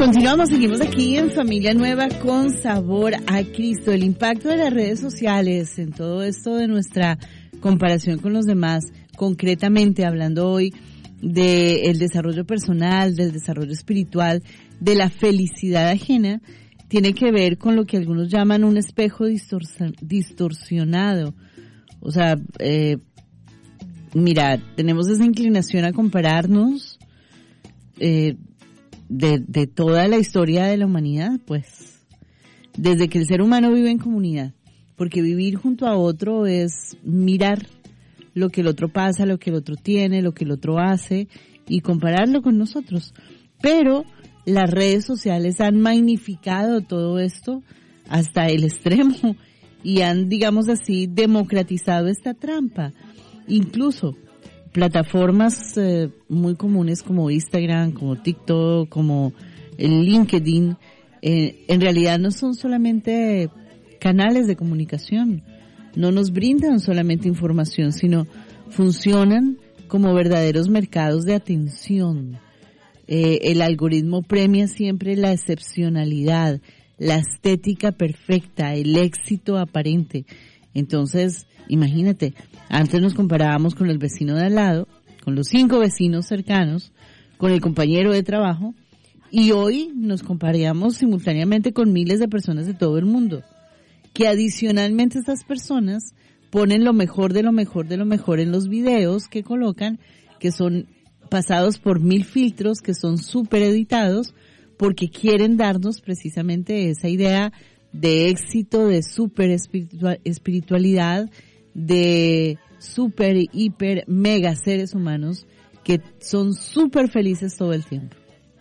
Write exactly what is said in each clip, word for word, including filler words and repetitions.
Continuamos, seguimos aquí en Familia Nueva con Sabor a Cristo. El impacto de las redes sociales en todo esto de nuestra comparación con los demás, concretamente hablando hoy del desarrollo personal, del desarrollo espiritual, de la felicidad ajena, tiene que ver con lo que algunos llaman un espejo distorsi- distorsionado. O sea, eh, mira, tenemos esa inclinación a compararnos, eh, de, de toda la historia de la humanidad, pues, desde que el ser humano vive en comunidad, porque vivir junto a otro es mirar lo que el otro pasa, lo que el otro tiene, lo que el otro hace y compararlo con nosotros. Pero las redes sociales han magnificado todo esto hasta el extremo y han, digamos así, democratizado esta trampa. Incluso plataformas eh, muy comunes como Instagram, como TikTok, como el LinkedIn, eh, en realidad no son solamente canales de comunicación, no nos brindan solamente información, sino funcionan como verdaderos mercados de atención. Eh, el algoritmo premia siempre la excepcionalidad, la estética perfecta, el éxito aparente. Entonces, imagínate, antes nos comparábamos con el vecino de al lado, con los cinco vecinos cercanos, con el compañero de trabajo, y hoy nos comparamos simultáneamente con miles de personas de todo el mundo, que adicionalmente estas personas ponen lo mejor de lo mejor de lo mejor en los videos que colocan, que son pasados por mil filtros, que son súper editados, porque quieren darnos precisamente esa idea de éxito, de súper espiritual, espiritualidad, de súper, hiper, mega seres humanos que son súper felices todo el tiempo.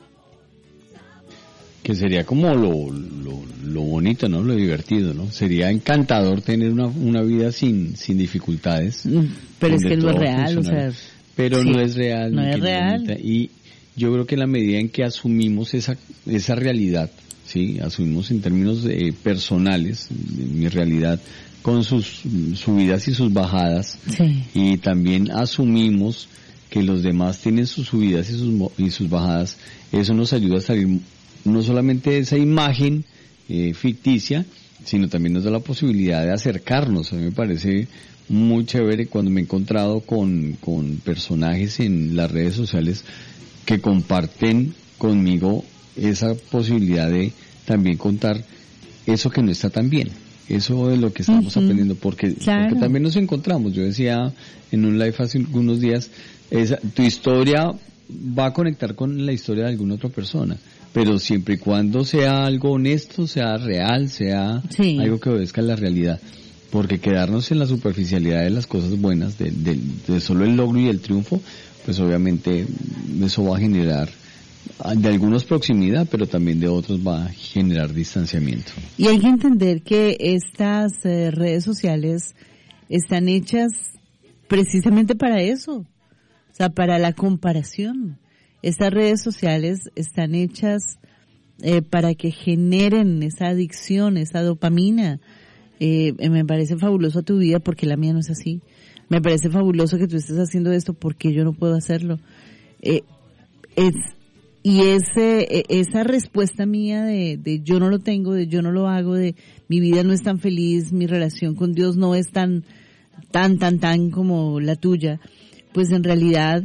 Que sería como lo, lo, lo bonito, ¿no? Lo divertido, ¿no? Sería encantador tener una, una vida sin, sin dificultades. Pero es que no es real, o sea. Pero sí, no es real. No es real. Y yo creo que en la medida en que asumimos esa, esa realidad, sí, asumimos en términos eh, personales, mi realidad, con sus subidas y sus bajadas, sí, y también asumimos que los demás tienen sus subidas y sus, y sus bajadas, eso nos ayuda a salir no solamente de esa imagen eh, ficticia, sino también nos da la posibilidad de acercarnos. A mí me parece muy chévere cuando me he encontrado con, con personajes en las redes sociales que comparten conmigo esa posibilidad de también contar eso que no está tan bien, eso de lo que estamos uh-huh. aprendiendo, porque, claro. porque también nos encontramos. Yo decía en un live hace algunos días, esa, tu historia va a conectar con la historia de alguna otra persona, pero siempre y cuando sea algo honesto, sea real, sea sí. algo que obedezca a la realidad, porque quedarnos en la superficialidad de las cosas buenas, de, de, de solo el logro y el triunfo, pues obviamente eso va a generar de algunos proximidad, pero también de otros va a generar distanciamiento. Y hay que entender que estas eh, redes sociales están hechas precisamente para eso, o sea, para la comparación. Estas redes sociales están hechas eh, para que generen esa adicción, esa dopamina. Eh, me parece fabuloso tu vida porque la mía no es así. Me parece fabuloso que tú estés haciendo esto porque yo no puedo hacerlo. Eh, es Y ese, esa respuesta mía de, de yo no lo tengo, de yo no lo hago, de mi vida no es tan feliz, mi relación con Dios no es tan, tan, tan, tan como la tuya, pues en realidad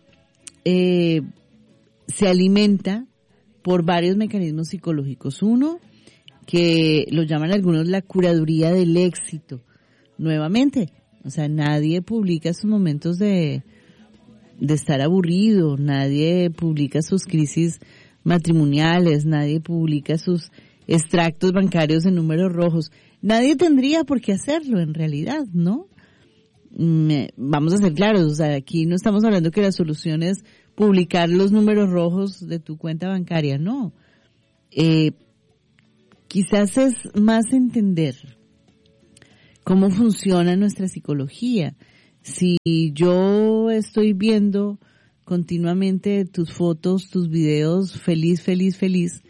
eh, se alimenta por varios mecanismos psicológicos. Uno, que lo llaman algunos la curaduría del éxito. Nuevamente, o sea, nadie publica sus momentos de de estar aburrido, nadie publica sus crisis matrimoniales, nadie publica sus extractos bancarios en números rojos. Nadie tendría por qué hacerlo en realidad, ¿no? Me, vamos a ser claros, o sea, aquí no estamos hablando que la solución es publicar los números rojos de tu cuenta bancaria, no. Eh, quizás es más entender cómo funciona nuestra psicología. Si yo estoy viendo continuamente tus fotos, tus videos, feliz, feliz, feliz,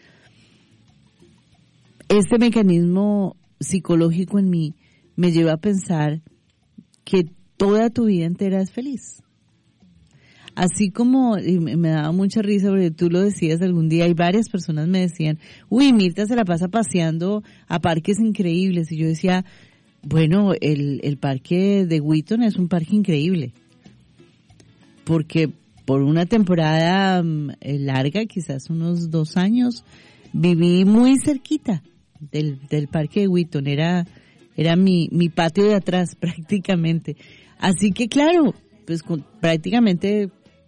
este mecanismo psicológico en mí me lleva a pensar que toda tu vida entera es feliz. Así como, y me daba mucha risa porque tú lo decías algún día, y varias personas me decían, uy, Mirta se la pasa paseando a parques increíbles. Y yo decía, bueno, el, el parque de Wheaton es un parque increíble. Porque por una temporada um, larga, quizás unos dos años, viví muy cerquita del, del parque de Wheaton. Era, era mi, mi patio de atrás prácticamente. Así que claro, pues con, prácticamente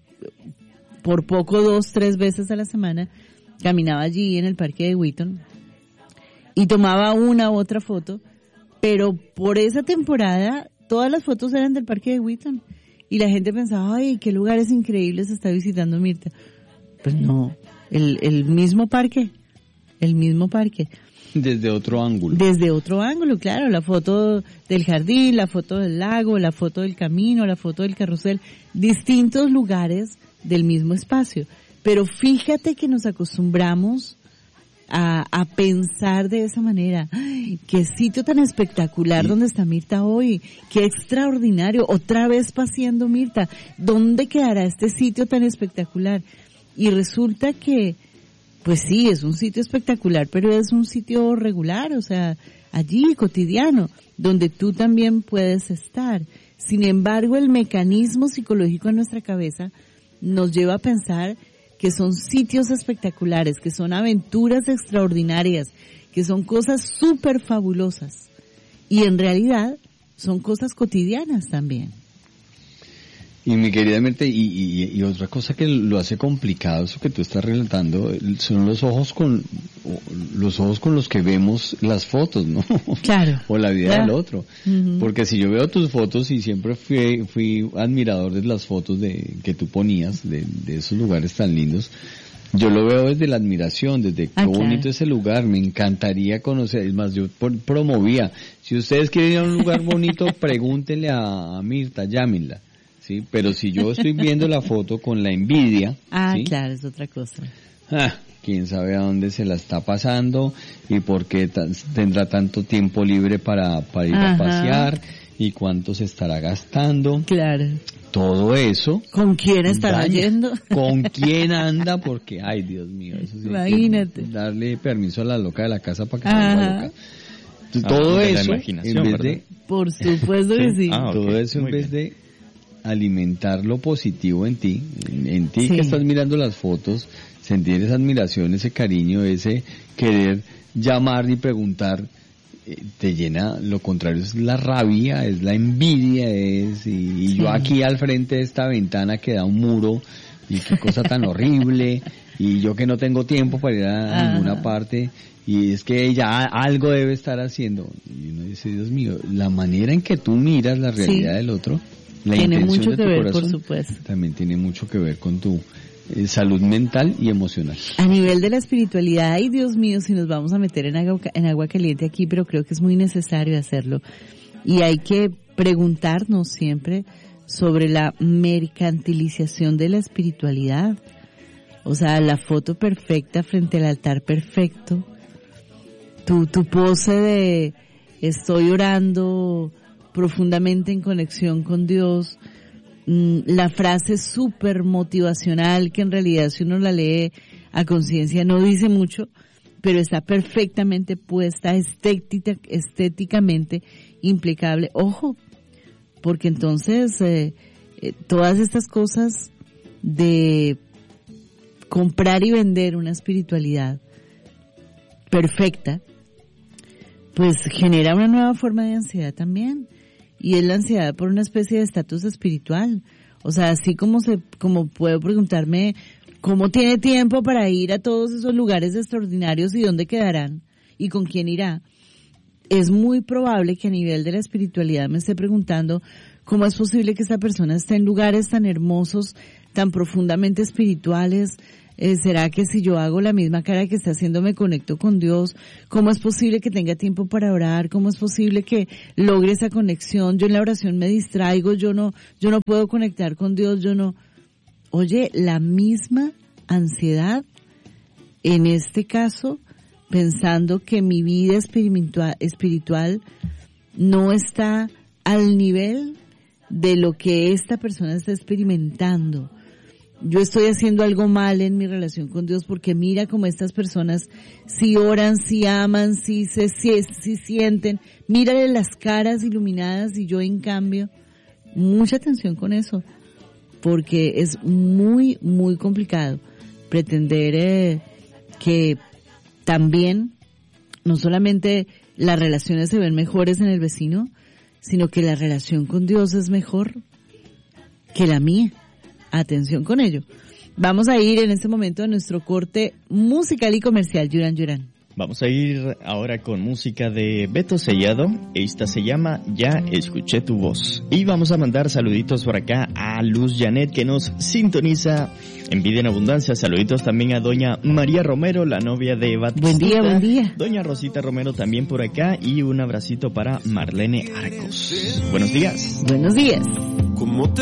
por poco dos, tres veces a la semana caminaba allí en el parque de Wheaton y tomaba una u otra foto, pero por esa temporada todas las fotos eran del parque de Wheaton y la gente pensaba, ay, qué lugares increíbles está visitando Mirta. Pues no, el, el mismo parque, el mismo parque. Desde otro ángulo. Desde otro ángulo, claro, la foto del jardín, la foto del lago, la foto del camino, la foto del carrusel, distintos lugares del mismo espacio. Pero fíjate que nos acostumbramos a, a pensar de esa manera. ¡Ay, qué sitio tan espectacular! Sí. Donde está Mirta hoy, qué extraordinario, otra vez paseando Mirta, ¿dónde quedará este sitio tan espectacular? Y resulta que pues sí, es un sitio espectacular, pero es un sitio regular, o sea, allí, cotidiano, donde tú también puedes estar. Sin embargo, el mecanismo psicológico en nuestra cabeza nos lleva a pensar que son sitios espectaculares, que son aventuras extraordinarias, que son cosas súper fabulosas. Y en realidad son cosas cotidianas también. Y mi querida Mirta, y, y, y otra cosa que lo hace complicado, eso que tú estás relatando, son los ojos con los ojos con los que vemos las fotos, ¿no? Claro. O la vida claro. del otro. Uh-huh. Porque si yo veo tus fotos, y siempre fui, fui admirador de las fotos de que tú ponías, de, de esos lugares tan lindos, yo lo veo desde la admiración, desde ah, qué bonito claro. ese lugar, me encantaría conocer, es más, yo por, promovía, si ustedes quieren ir a un lugar bonito, pregúntenle a, a Mirta, llámenla. Sí, pero si yo estoy viendo la foto con la envidia, ah, ¿sí? claro, es otra cosa. Ah, quién sabe a dónde se la está pasando y por qué t- tendrá tanto tiempo libre para, para ir Ajá. a pasear y cuánto se estará gastando. Claro. Todo eso. ¿Con quién estará daña. yendo? ¿Con quién anda? Porque, ay, Dios mío, eso sí. Imagínate. Darle permiso a la loca de la casa para que Ajá. se vuelva loca. Entonces, ah, todo eso, en vez de... Por supuesto que sí. Ah, okay. Todo eso en Muy vez bien. de alimentar lo positivo en ti, en, en ti sí. que estás mirando las fotos, sentir esa admiración, ese cariño, ese querer llamar y preguntar, eh, te llena, lo contrario es la rabia, es la envidia, es, y, y sí. yo aquí al frente de esta ventana que da un muro, y qué cosa tan horrible, y yo que no tengo tiempo para ir a Ajá. ninguna parte, y es que ella algo debe estar haciendo, y uno dice, Dios mío, la manera en que tú miras la realidad sí. del otro, la tiene intención mucho de que tu ver, corazón, por supuesto. También tiene mucho que ver con tu eh, salud mental y emocional. A nivel de la espiritualidad, ay Dios mío, si nos vamos a meter en agua, en agua caliente aquí, pero creo que es muy necesario hacerlo. Y hay que preguntarnos siempre sobre la mercantilización de la espiritualidad. O sea, la foto perfecta frente al altar perfecto. Tu, tu pose de estoy orando profundamente en conexión con Dios, la frase súper motivacional que en realidad si uno la lee a conciencia no dice mucho, pero está perfectamente puesta, estética, estéticamente impecable. Ojo, porque entonces eh, eh, todas estas cosas de comprar y vender una espiritualidad perfecta, pues genera una nueva forma de ansiedad también. Y es la ansiedad por una especie de estatus espiritual. O sea, así como se, como puedo preguntarme cómo tiene tiempo para ir a todos esos lugares extraordinarios y dónde quedarán y con quién irá. Es muy probable que a nivel de la espiritualidad me esté preguntando cómo es posible que esta persona esté en lugares tan hermosos, tan profundamente espirituales. Eh, ¿Será que si yo hago la misma cara que está haciendo me conecto con Dios? ¿Cómo es posible que tenga tiempo para orar? ¿Cómo es posible que logre esa conexión? Yo en la oración me distraigo, yo no, yo no puedo conectar con Dios, yo no. Oye, la misma ansiedad, en este caso, pensando que mi vida espiritual, espiritual no está al nivel de lo que esta persona está experimentando. yo estoy haciendo algo mal en mi relación con Dios, porque mira cómo estas personas si oran, si aman, si se si, si sienten, mírale las caras iluminadas y yo en cambio, mucha atención con eso, porque es muy, muy complicado pretender eh, que también no solamente las relaciones se ven mejores en el vecino, sino que la relación con Dios es mejor que la mía. Atención con ello. Vamos a ir en este momento a nuestro corte musical y comercial. Yuran, Yuran. Vamos a ir ahora con música de Beto Sellado. Esta se llama Ya Escuché Tu Voz. Y vamos a mandar saluditos por acá a Luz Janet, que nos sintoniza en Vida en Abundancia. Saluditos también a doña María Romero, la novia de Batista. Buen día, buen día. Doña Rosita Romero también por acá. Y un abracito para Marlene Arcos. Buenos días. Buenos días. ¿Cómo te